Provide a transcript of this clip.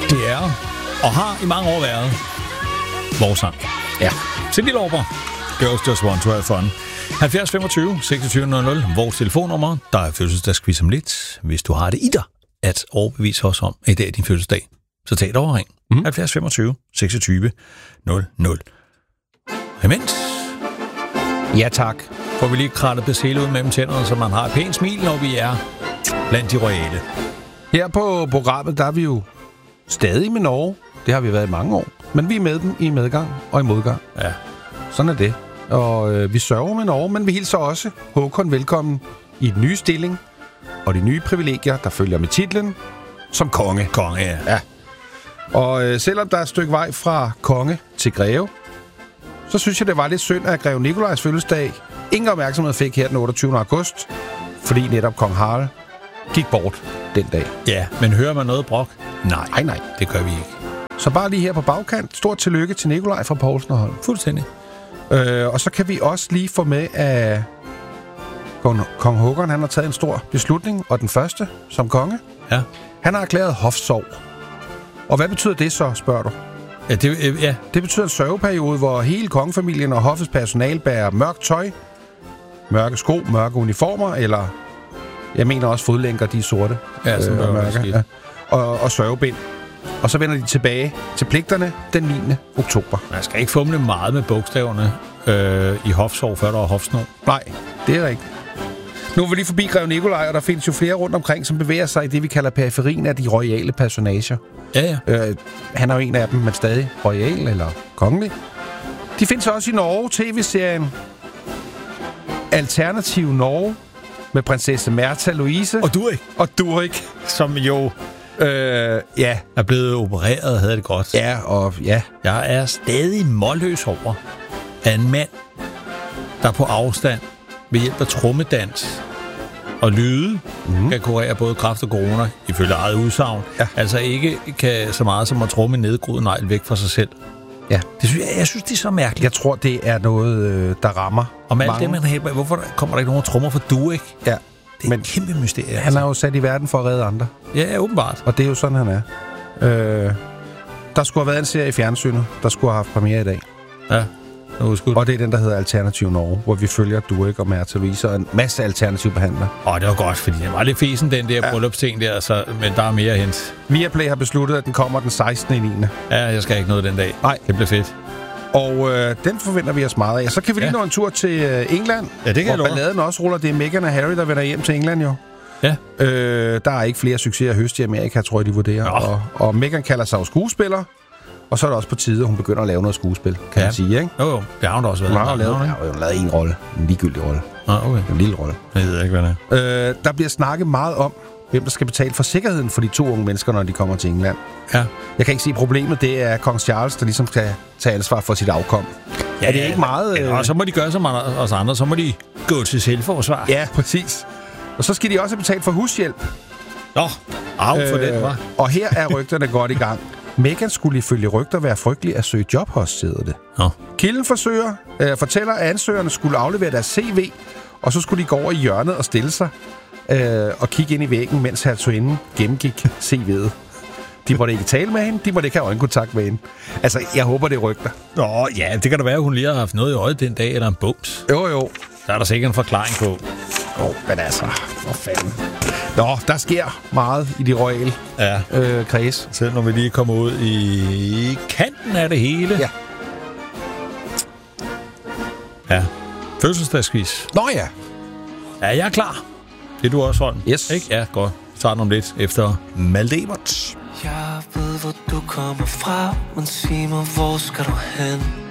Det er, og har i mange år været, vores sang. Ja. Cindy Lauper, Girls Just Want to Have Fun. 70 25 26 00, vores telefonnummer. Der er fødselsdagsquiz om lidt. Hvis du har det i dig at overbevise os om, at i dag er din fødselsdag, så tag dig over ring. 70 25 26 00. Imens. Ja, tak. Får vi lige krattet besæle ud mellem tænderne, så man har et pænt smil, når vi er blandt de royale. Her på programmet, der er vi jo stadig med Norge. Det har vi været i mange år. Men vi er med dem i medgang og i modgang. Ja. Sådan er det. Og vi sørger med Norge, men vi hilser også Håkon velkommen i den nye stilling og de nye privilegier, der følger med titlen som konge. Konge, ja. Ja. Og selvom der er et stykke vej fra konge til greve, så synes jeg, det var lidt synd, at greve Nikolajs fødselsdag ingen opmærksomhed fik her den 28. august, fordi netop kong Harald gik bort den dag. Ja, men hører man noget brok? Nej. Det gør vi ikke. Så bare lige her på bagkant, stort tillykke til Nikolaj fra Poulsen og Holm. Fuldstændig. Og så kan vi også lige få med, at kong Håkon, han har taget en stor beslutning, og den første som konge. Ja. Han har erklæret hofsorg. Og hvad betyder det så, spørger du? Ja, Det betyder en sørgeperiode, hvor hele kongefamilien og hoffets personal bærer mørkt tøj, mørke sko, mørke uniformer, eller jeg mener også fodlænker, de er sorte. Ja, som der mørke, ja. Og sørgebind. Og så vender de tilbage til pligterne den 9. oktober. Man skal ikke fumle meget med bogstaverne i hofsorg, før der er hofsnor. Nej, det er rigtigt. Nu er vi lige forbi Grev Nikolaj, og der findes jo flere rundt omkring, som bevæger sig i det, vi kalder periferien af de royale personager. Ja. Han er jo en af dem, men stadig royal eller kongelig. De findes også i Norge, tv-serien Alternativ Norge med prinsesse Märtha Louise. Og Durek. Som jo ja. er blevet opereret og havde det godt. Ja, og ja. Jeg er stadig målløs over, at en mand, der på afstand ved hjælp af trommedans og lyde kan kurere både kræft og corona, ifølge eget udsagn, altså ikke kan så meget som at tromme en nedgroet negl væk fra sig selv. Ja. Jeg synes, det er så mærkeligt. Jeg tror, det er noget, der rammer om alt det, man har. Hvorfor kommer der ikke nogen trommer for Durek? Ja. Det er et kæmpe mysterie. Han er jo sat i verden for at redde andre. Ja, åbenbart. Og det er jo sådan, han er. Der skulle have været en serie i fjernsynet, der skulle have haft premiere i dag. Ja. Og det er den, der hedder Alternativ Norge, hvor vi følger Durek og Märtha Louise og en masse alternative behandlere. Det var godt, fordi den var lidt fesen, den der bryllupsting der, så, men der er mere at hente. Viaplay har besluttet, at den kommer den 16. i 9. Ja, jeg skal ikke noget den dag. Nej. Det bliver fedt. Og den forventer vi os meget af. Så kan vi lige nå en tur til England, ja, det kan hvor balladen også ruller. Det er Meghan og Harry, der vender hjem til England jo. Ja. Der er ikke flere succeser at høste i Amerika, tror jeg, de vurderer. Og Meghan kalder sig jo skuespiller. Og så er det også på tide, at hun begynder at lave noget skuespil, kan man sige, ikke? Jo, det har hun da også været. Hun har lavet en rolle. En ligegyldig rolle. Okay. En lille rolle. Jeg ved ikke, hvad det er. Der bliver snakket meget om, hvem der skal betale for sikkerheden for de 2 unge mennesker, når de kommer til England. Ja. Jeg kan ikke se problemet. Det er kong Charles, der ligesom skal tage ansvar for sit afkom. Ja, er det ikke meget... Ja, og så må de gøre som os andre. Så må de gå til selvforsvar. Ja, præcis. Og så skal de også have betalt for hushjælp. For den, var. Og her er rygterne godt i gang. Meghan skulle ifølge rygter være frygtelig at søge job hos, sidder det. Kilden fortæller, at ansøgerne skulle aflevere deres CV, og så skulle de gå over i hjørnet og stille sig og kigge ind i væggen, mens hertuginden gennemgik CV'et. De måtte ikke tale med hende, de måtte ikke have øjenkontakt med hende. Altså, jeg håber, det er rygter. Ja, det kan da være, at hun lige har haft noget i øjet den dag, eller en bums. Jo. Der er der sikkert en forklaring på. Men altså, hvor fanden. Der sker meget i de royale kreds. Selv når vi lige kommer ud i kanten af det hele. Ja. Ja. Fødselsdagsquiz. Ja. Ja, jeg er klar. Det er du også, Holm. Yes. Ikke? Ja, godt. Vi tager den om lidt efter Malte Ebert. Jeg ved, hvor du kommer fra, men sig mig, hvor skal du hen?